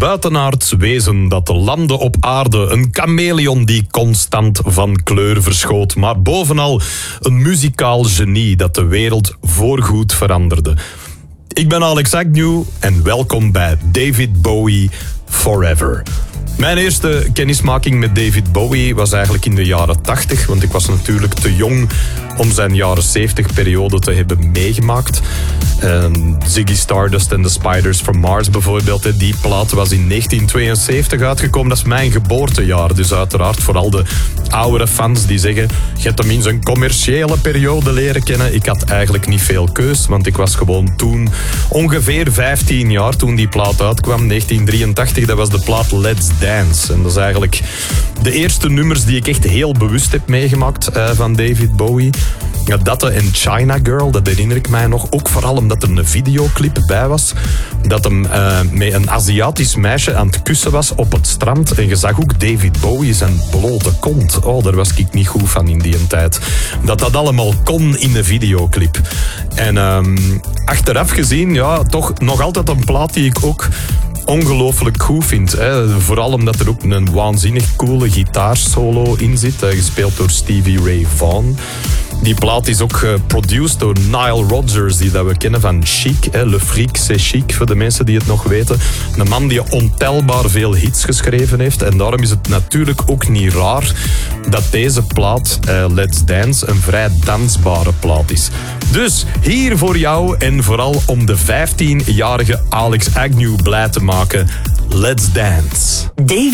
buitenaards wezen dat de landen op aarde, een chameleon die constant van kleur verschoot, maar bovenal een muzikaal genie dat de wereld voorgoed veranderde. Ik ben Alex Agnew en welkom bij David Bowie Forever. Mijn eerste kennismaking met David Bowie was eigenlijk in de jaren 80, want ik was natuurlijk te jong om zijn jaren 70 periode te hebben meegemaakt. Ziggy Stardust en The Spiders from Mars bijvoorbeeld, die plaat was in 1972 uitgekomen. Dat is mijn geboortejaar, dus uiteraard voor al de oudere fans die zeggen, je hebt hem in zijn commerciële periode leren kennen. Ik had eigenlijk niet veel keus, want ik was gewoon toen ongeveer 15 jaar toen die plaat uitkwam, 1983, dat was de plaat Let's Dance. En dat is eigenlijk de eerste nummers die ik echt heel bewust heb meegemaakt van David Bowie. Ja, dat en China Girl, dat herinner ik mij nog. Ook vooral omdat er een videoclip bij was. Dat hem met een Aziatisch meisje aan het kussen was op het strand. En je zag ook David Bowie zijn blote kont. Oh, daar was ik niet goed van in die tijd. Dat allemaal kon in de videoclip. En achteraf gezien, ja, toch nog altijd een plaat die ik ook ongelooflijk goed vind. Hè. Vooral omdat er ook een waanzinnig coole gitaarsolo in zit. Gespeeld door Stevie Ray Vaughan. Die plaat is ook geproduced door Nile Rodgers, die dat we kennen van Chic. Le Fric, c'est chic, voor de mensen die het nog weten. Een man die ontelbaar veel hits geschreven heeft. En daarom is het natuurlijk ook niet raar dat deze plaat, Let's Dance, een vrij dansbare plaat is. Dus hier voor jou en vooral om de 15-jarige Alex Agnew blij te maken, Let's Dance.